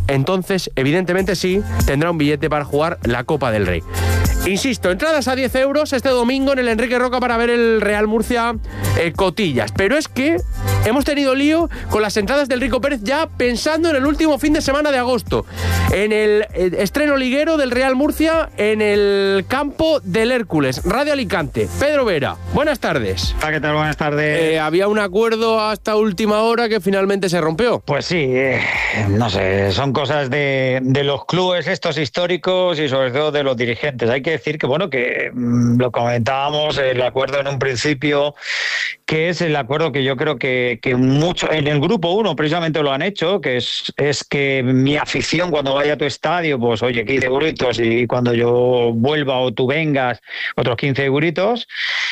S3: entonces, evidentemente sí, tendrá un billete para jugar la Copa del Rey. Insisto, entradas a diez euros este domingo en el Enrique Roca para ver el Real Murcia eh, Cotillas. Pero es que hemos tenido lío con las entradas del Rico Pérez ya pensando en el último fin de semana de agosto. En el eh, estreno liguero del Real Murcia en el campo del Hércules. Radio Alicante. Pedro Vera, buenas tardes.
S9: ¿Qué tal? Buenas tardes.
S3: Eh, había un acuerdo hasta última hora que finalmente se rompió.
S9: Pues sí, eh, no sé, son cosas de, de los clubes estos históricos y sobre todo de los dirigentes. Hay que decir que, bueno, que mmm, lo comentábamos, el acuerdo en un principio, que es el acuerdo que yo creo que, que mucho, en el grupo uno precisamente lo han hecho, que es, es que mi afición cuando vaya a tu estadio, pues oye, quince euritos, y cuando yo vuelva o tú vengas, otros quince euritos.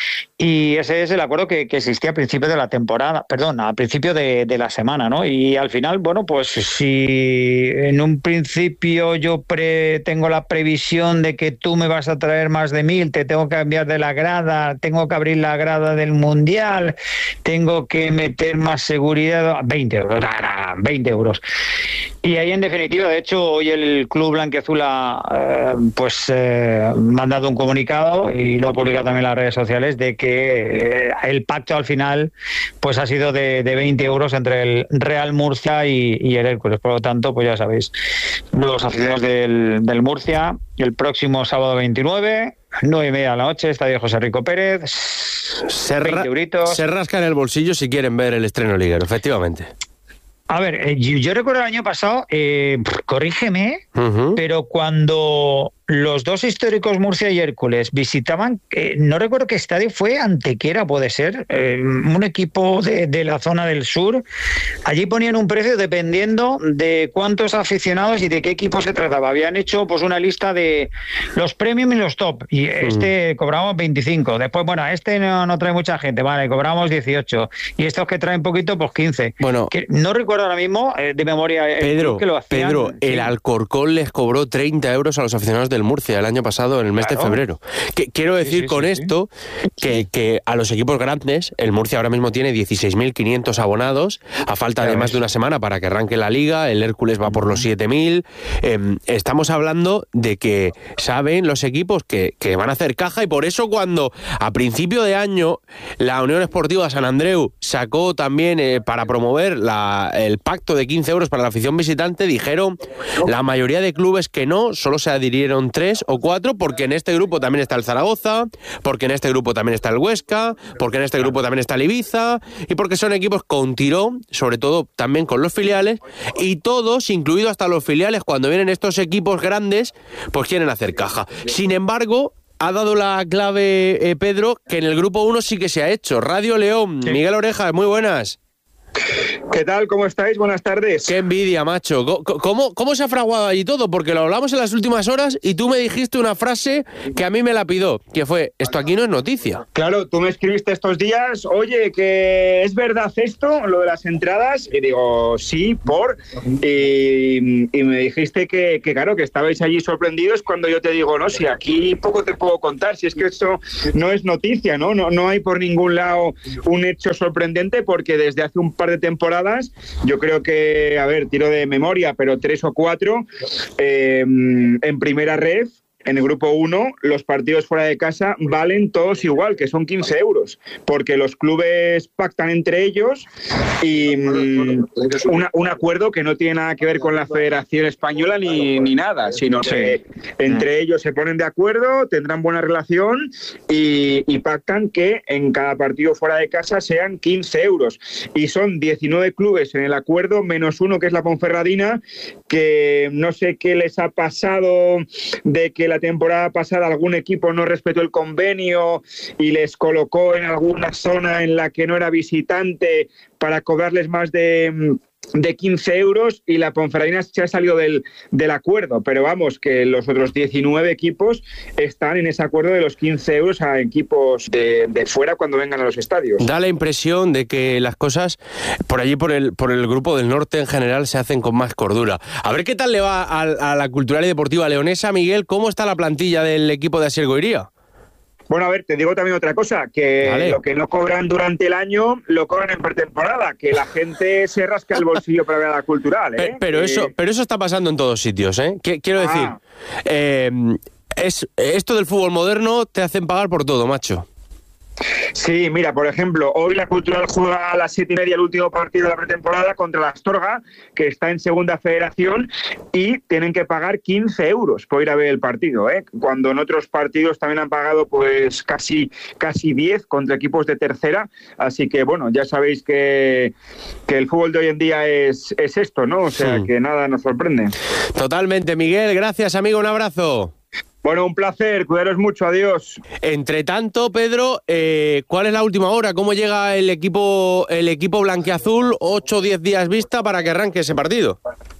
S9: Y ese es el acuerdo que, que existía al principio de la temporada, perdón, al principio de, de la semana, ¿no? Y al final, bueno, pues si en un principio yo pre, tengo la previsión de que tú me vas a traer más de mil, te tengo que cambiar de la grada, tengo que abrir la grada del Mundial, tengo que meter más seguridad, veinte euros, veinte euros. Y ahí, en definitiva, de hecho, hoy el Club Blanquiazula eh, pues eh, me han dado un comunicado y lo ha publicado también en las redes sociales de que eh, el pacto al final pues ha sido de, de veinte euros entre el Real Murcia y, y el Hércules. Por lo tanto, pues ya sabéis, los aficionados del, del Murcia, el próximo sábado veintinueve, nueve y media de la noche, Estadio José Rico Pérez,
S3: se, ra- se rascan el bolsillo si quieren ver el estreno liguero, efectivamente.
S9: A ver, eh, yo, yo recuerdo el año pasado, eh, corrígeme, uh-huh. pero cuando los dos históricos Murcia y Hércules visitaban, eh, no recuerdo qué estadio fue, Antequera puede ser, eh, un equipo de, de la zona del sur. Allí ponían un precio dependiendo de cuántos aficionados y de qué equipo se trataba. Habían hecho pues una lista de los premium y los top, y este uh-huh. cobramos veinticinco. Después, bueno, este no, no trae mucha gente, vale, cobramos dieciocho. Y estos que traen poquito, pues quince. Bueno, que no recuerdo ahora mismo, eh, de memoria,
S3: Pedro,
S9: que lo hacían.
S3: Pedro, el sí. Alcorcón les cobró treinta euros a los aficionados del Murcia el año pasado, en el mes claro. de febrero. Que, quiero decir sí, sí, con sí, esto sí. Que, que a los equipos grandes, el Murcia ahora mismo tiene dieciséis mil quinientos abonados, a falta claro, de más es. de una semana para que arranque la liga, el Hércules va por los siete mil. Eh, estamos hablando de que saben los equipos que, que van a hacer caja, y por eso cuando a principio de año la Unión Esportiva San Andreu sacó también eh, para promover la, el pacto de quince euros para la afición visitante, dijeron la mayoría de clubes que no, solo se adhirieron tres o cuatro, porque en este grupo también está el Zaragoza, porque en este grupo también está el Huesca, porque en este grupo también está el Ibiza, y porque son equipos con tirón, sobre todo también con los filiales, y todos, incluido hasta los filiales, cuando vienen estos equipos grandes, pues quieren hacer caja. Sin embargo, ha dado la clave eh, Pedro, que en el grupo uno sí que se ha hecho. Radio León, sí. Miguel Orejas, muy buenas.
S10: ¿Qué tal? ¿Cómo estáis? Buenas tardes.
S3: Qué envidia, macho. ¿Cómo, cómo se ha fraguado allí todo? Porque lo hablamos en las últimas horas y tú me dijiste una frase que a mí me la pidió, que fue, esto aquí no es noticia.
S10: Claro, tú me escribiste estos días, oye, que es verdad esto, lo de las entradas, y digo, sí, por... Y, y me dijiste que, que, claro, que estabais allí sorprendidos cuando yo te digo, no, si aquí poco te puedo contar, si es que esto no es noticia, ¿no? No, no hay por ningún lado un hecho sorprendente, porque desde hace un par de temporadas, yo creo que, a ver, tiro de memoria, pero tres o cuatro, eh, en primera red, en el grupo uno, los partidos fuera de casa valen todos igual, que son quince euros, porque los clubes pactan entre ellos y um, una, un acuerdo que no tiene nada que ver con la Federación Española ni, ni nada, sino que entre ellos se ponen de acuerdo, tendrán buena relación y, y pactan que en cada partido fuera de casa sean quince euros. Y son diecinueve clubes en el acuerdo, menos uno que es la Ponferradina, que no sé qué les ha pasado de que la temporada pasada algún equipo no respetó el convenio y les colocó en alguna zona en la que no era visitante para cobrarles más de, de quince euros, y la Ponferradina se ha salido del, del acuerdo, pero vamos, que los otros diecinueve equipos están en ese acuerdo de los quince euros a equipos de, de fuera cuando vengan a los estadios.
S3: Da la impresión de que las cosas por allí, por el, por el grupo del norte en general, se hacen con más cordura. A ver qué tal le va a, a la Cultural y Deportiva Leonesa. Miguel, ¿cómo está la plantilla del equipo de Asier Goiría?
S10: Bueno, a ver, te digo también otra cosa, que
S3: Dale.
S10: lo que no cobran durante el año, lo cobran en pretemporada, que la gente se rasca el bolsillo para ver a la cultural, ¿eh?
S3: Pero, pero
S10: Que-
S3: eso, pero eso está pasando en todos sitios, ¿eh? Qu- Quiero decir,
S10: Ah.
S3: eh, es, esto del fútbol moderno te hacen pagar por todo, macho.
S10: Sí, mira, por ejemplo, hoy la Cultural juega a las siete y media el último partido de la pretemporada contra la Astorga, que está en segunda federación, y tienen que pagar quince euros por ir a ver el partido, ¿eh? Cuando en otros partidos también han pagado pues casi, casi diez contra equipos de tercera. Así que, bueno, ya sabéis que, que el fútbol de hoy en día es, es esto, ¿no? O sea,
S3: Sí.
S10: que nada nos sorprende.
S3: Totalmente, Miguel. Gracias, amigo. Un abrazo.
S10: Bueno, un placer. Cuidaros mucho. Adiós.
S3: Entre tanto, Pedro, eh, ¿cuál es la última hora? ¿Cómo llega el equipo el equipo blanquiazul? ocho o diez días vista para que arranque ese partido.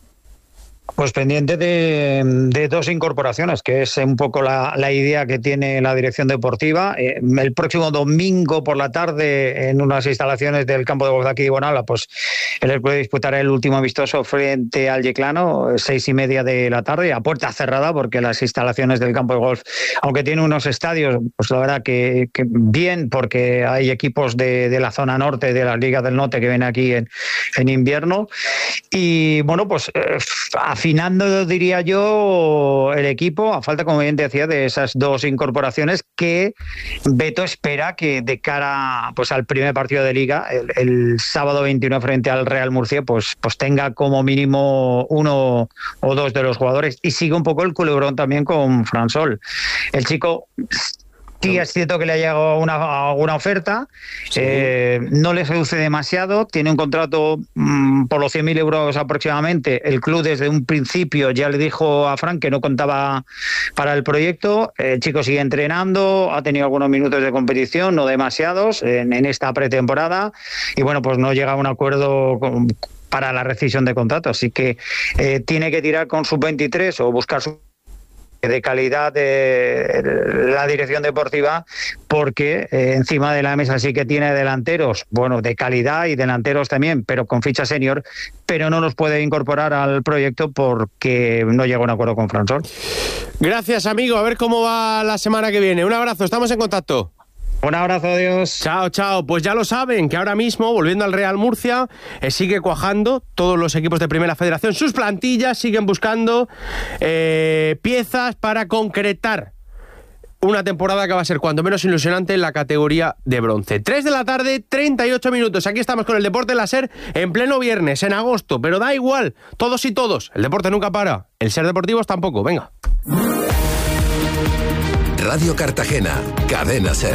S9: Pues pendiente de, de dos incorporaciones, que es un poco la, la idea que tiene la dirección deportiva. Eh, el próximo domingo por la tarde, en unas instalaciones del campo de golf de aquí de Bonala, pues él puede disputar el último amistoso frente al Yeclano, seis y media de la tarde, a puerta cerrada, porque las instalaciones del campo de golf, aunque tiene unos estadios, pues la verdad que, que bien, porque hay equipos de, de la zona norte, de las ligas del norte, que vienen aquí en, en invierno. Y bueno, pues eh, afinando, diría yo, el equipo, a falta, como bien te decía, de esas dos incorporaciones que Beto espera que de cara pues al primer partido de Liga, el, el sábado veintiuno frente al Real Murcia, pues, pues tenga como mínimo uno o dos de los jugadores. Y sigue un poco el culebrón también con Fransol. El chico... Sí, es cierto que le ha llegado una, alguna oferta, sí. eh, no le seduce demasiado, tiene un contrato mmm, por los cien mil euros aproximadamente. El club desde un principio ya le dijo a Frank que no contaba para el proyecto. El chico sigue entrenando, ha tenido algunos minutos de competición, no demasiados, en, en esta pretemporada, y bueno, pues no llega a un acuerdo con, para la rescisión de contrato, así que eh, tiene que tirar con sub veintitrés o buscar su de calidad de la dirección deportiva, porque eh, encima de la mesa sí que tiene delanteros, bueno, de calidad y delanteros también, pero con ficha senior, pero no los puede incorporar al proyecto porque no llega a un acuerdo con Fransol.
S3: Gracias, amigo. A ver cómo va la semana que viene. Un abrazo, estamos en contacto.
S9: Un abrazo, adiós.
S3: Chao, chao. Pues ya lo saben, que ahora mismo, volviendo al Real Murcia, eh, sigue cuajando todos los equipos de Primera Federación. Sus plantillas siguen buscando eh, piezas para concretar una temporada que va a ser cuanto menos ilusionante en la categoría de bronce. tres de la tarde, treinta y ocho minutos. Aquí estamos con el Deporte Láser en pleno viernes, en agosto. Pero da igual, todos y todos. El deporte nunca para. El ser deportivos tampoco. Venga.
S31: Radio Cartagena, Cadena Ser.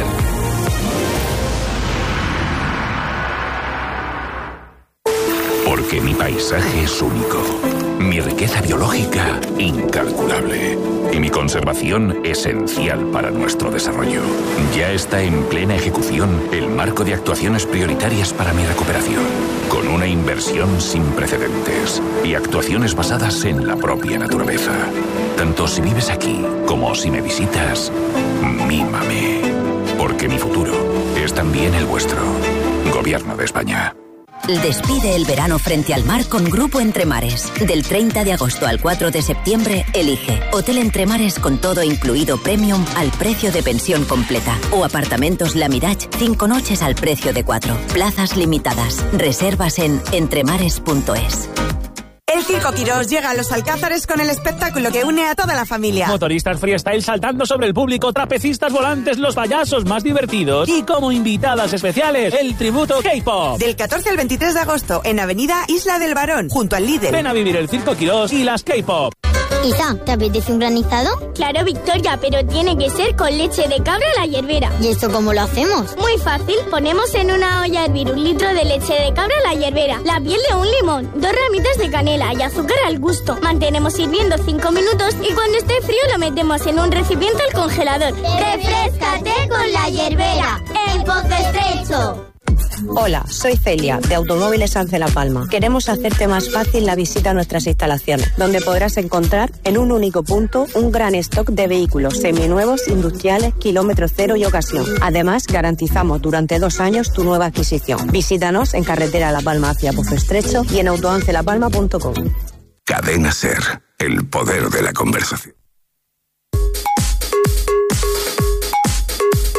S11: Porque mi paisaje es único, mi riqueza biológica incalculable y mi conservación esencial para nuestro desarrollo. Ya está en plena ejecución el marco de actuaciones prioritarias para mi recuperación, con una inversión sin precedentes y actuaciones basadas en la propia naturaleza. Tanto si vives aquí como si me visitas, mímame, porque mi futuro es también el vuestro. Gobierno de España.
S12: Despide el verano frente al mar con Grupo Entremares. Del treinta de agosto al cuatro de septiembre, elige Hotel Entremares con todo incluido premium al precio de pensión completa. O apartamentos La Mirage, cinco noches al precio de cuatro. Plazas limitadas. Reservas en entremares punto es.
S13: El Circo Quirós llega a Los Alcázares con el espectáculo que une a toda la familia.
S14: Motoristas freestyle saltando sobre el público, trapecistas volantes, los payasos más divertidos y como invitadas especiales, el tributo K-pop.
S13: Del catorce al veintitrés de agosto en Avenida Isla del Barón, junto al Lidl.
S14: Ven a vivir el Circo Quirós y las K-pop.
S15: Isa, ¿te apetece un granizado?
S16: Claro, Victoria, pero tiene que ser con leche de cabra a la hierbera.
S15: ¿Y esto cómo lo hacemos?
S16: Muy fácil, ponemos en una olla a hervir un litro de leche de cabra a la hierbera, la piel de un limón, dos ramitas de canela y azúcar al gusto. Mantenemos hirviendo cinco minutos y cuando esté frío lo metemos en un recipiente al congelador.
S15: ¡Refréscate con la hierbera! ¡En Pozo Estrecho!
S17: Hola, soy Celia, de Automóviles Ance La Palma. Queremos hacerte más fácil la visita a nuestras instalaciones, donde podrás encontrar en un único punto un gran stock de vehículos seminuevos, industriales, kilómetro cero y ocasión. Además, garantizamos durante dos años tu nueva adquisición. Visítanos en carretera La Palma hacia Pozo Estrecho y en autoancelapalma punto com.
S31: Cadena Ser, el poder de la conversación.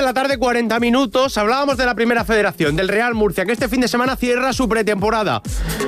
S3: de la tarde, cuarenta minutos. Hablábamos de la Primera Federación, del Real Murcia, que este fin de semana cierra su pretemporada.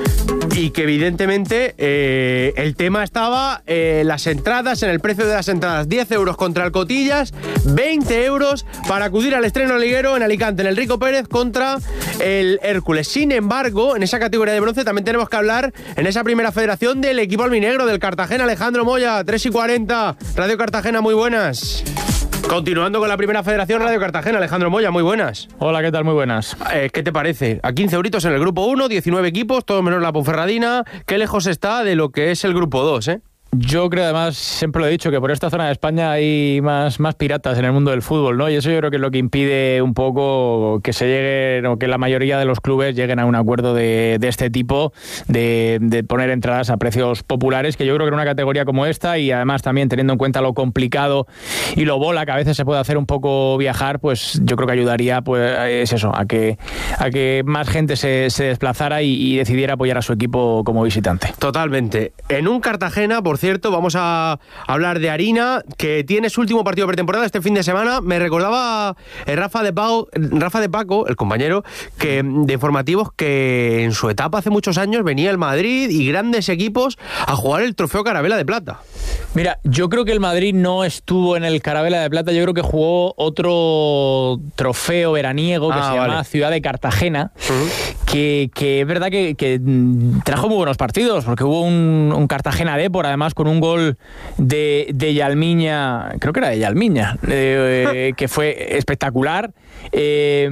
S3: Y que evidentemente eh, el tema estaba en eh, las entradas, en el precio de las entradas. diez euros contra el Cotillas, veinte euros para acudir al estreno liguero en Alicante, en el Rico Pérez contra el Hércules. Sin embargo, en esa categoría de bronce también tenemos que hablar, en esa Primera Federación, del equipo albinegro, del Cartagena. Alejandro Moya, tres y cuarenta, Radio Cartagena, muy buenas. Continuando con la Primera Federación, Radio Cartagena, Alejandro Moya, muy buenas.
S1: Hola, ¿qué tal? Muy buenas.
S3: Eh, ¿Qué te parece? A quince euritos en el grupo uno, diecinueve equipos, todo menos la Ponferradina. ¿Qué lejos está de lo que es el grupo dos, eh?
S1: Yo creo, además, siempre lo he dicho, que por esta zona de España hay más, más piratas en el mundo del fútbol, ¿no? Y eso yo creo que es lo que impide un poco que se llegue, o que la mayoría de los clubes lleguen a un acuerdo de, de este tipo, de, de poner entradas a precios populares, que yo creo que en una categoría como esta, y además también teniendo en cuenta lo complicado y lo bola que a veces se puede hacer un poco viajar, pues yo creo que ayudaría, pues es eso, a que, a que más gente se, se desplazara y, y decidiera apoyar a su equipo como visitante.
S3: Totalmente. En un Cartagena, por cierto, vamos a hablar de Harina, que tiene su último partido de pretemporada este fin de semana. Me recordaba eh, Rafa de Paco, Rafa de Paco, el compañero que de informativos, que en su etapa hace muchos años venía el Madrid y grandes equipos a jugar el Trofeo Carabela de Plata.
S1: Mira, yo creo que el Madrid no estuvo en el Carabela de Plata, yo creo que jugó otro trofeo veraniego que ah, se vale. llama Ciudad de Cartagena, uh-huh. que, que es verdad que, que trajo muy buenos partidos, porque hubo un, un Cartagena Depor, además con un gol de, de Yalmiña, creo que era de Yalmiña, eh, que fue espectacular. Eh,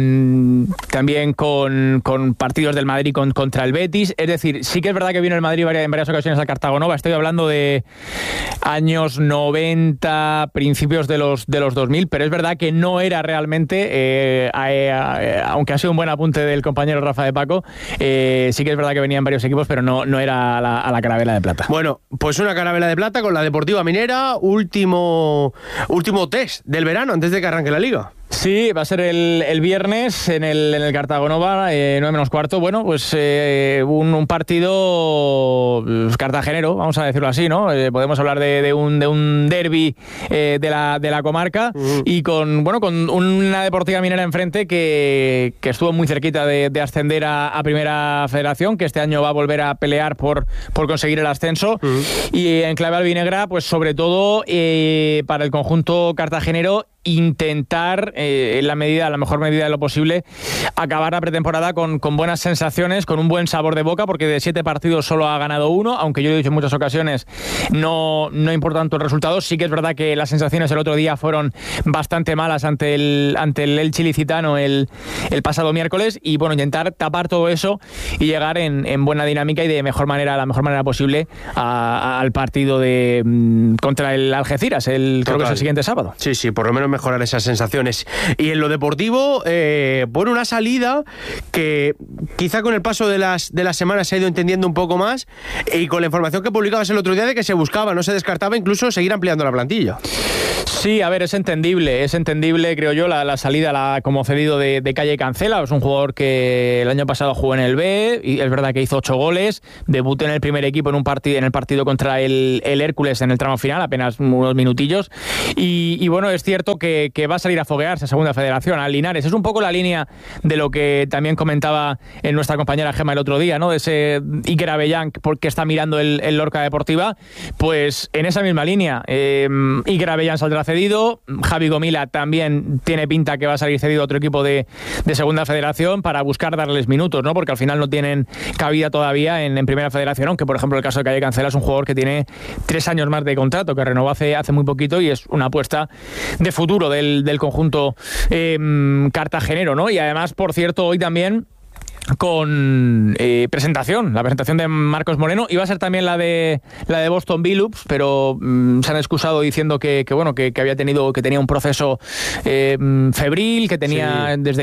S1: también con, con partidos del Madrid con, contra el Betis. Es decir, sí que es verdad que vino el Madrid en varias ocasiones a Cartagonova. Estoy hablando de años noventa, principios de los, de los dos mil, pero es verdad que no era realmente, eh, eh, eh, aunque ha sido un buen apunte del compañero Rafa de Paco, eh, sí que es verdad que venían varios equipos, pero no, no era a la, a la Carabela de Plata.
S3: Bueno, pues una Carabela de Plata con la Deportiva Minera, último, último test del verano antes de que arranque la Liga.
S1: Sí, va a ser el, el viernes en el, en el Cartagonova, eh, nueve menos cuarto. Bueno, pues eh, un, un partido pues, cartagenero, vamos a decirlo así, ¿no? Eh, podemos hablar de, de un, de un derbi eh, de, la, de la comarca uh-huh. y con, bueno, con una Deportiva Minera enfrente que, que estuvo muy cerquita de, de ascender a, a Primera Federación, que este año va a volver a pelear por, por conseguir el ascenso. Uh-huh. Y en clave albinegra, pues sobre todo eh, para el conjunto cartagenero, intentar, eh, en la medida, la mejor medida de lo posible, acabar la pretemporada con, con buenas sensaciones, con un buen sabor de boca, porque de siete partidos solo ha ganado uno, aunque yo lo he dicho en muchas ocasiones, no, no importa tanto el resultado. Sí que es verdad que las sensaciones el otro día fueron bastante malas ante el ante el Elche ilicitano el, el pasado miércoles, y bueno, intentar tapar todo eso y llegar en, en buena dinámica y de mejor manera, la mejor manera posible a, a, al partido de contra el Algeciras, el Total. creo que es el siguiente sábado.
S3: Sí, sí, por lo menos mejorar esas sensaciones. Y en lo deportivo, eh, por una salida que quizá con el paso de las, de las semanas se ha ido entendiendo un poco más, y con la información que publicabas el otro día de que se buscaba, no se descartaba incluso seguir ampliando la plantilla.
S1: Sí, a ver, es entendible, es entendible, creo yo, la, la salida la, como cedido de, de Calle Cancela. Es un jugador que el año pasado jugó en el B, y es verdad que hizo ocho goles, debutó en el primer equipo en un partido, en el partido contra el, el Hércules en el tramo final, apenas unos minutillos, y, y bueno, es cierto que, que va a salir a foguearse a Segunda Federación, a Linares. Es un poco la línea de lo que también comentaba en nuestra compañera Gemma el otro día, ¿no? De ese Iker Abellán porque está mirando el, el Lorca Deportiva, pues en esa misma línea. Eh, Iker Abellán saldrá cedido, Javi Gomila también tiene pinta que va a salir cedido a otro equipo de, de Segunda Federación para buscar darles minutos, ¿no? Porque al final no tienen cabida todavía en, en Primera Federación, aunque por ejemplo el caso de Calle Cancela es un jugador que tiene tres años más de contrato, que renovó hace, hace muy poquito, y es una apuesta de futuro del, del conjunto eh, cartagenero, ¿no? Y además, por cierto, hoy también con eh, presentación, la presentación de Marcos Moreno. Iba a ser también la de la de Boston Billups, pero mmm, se han excusado diciendo que, que bueno, que, que había tenido, que tenía un proceso eh, febril, que tenía sí. desde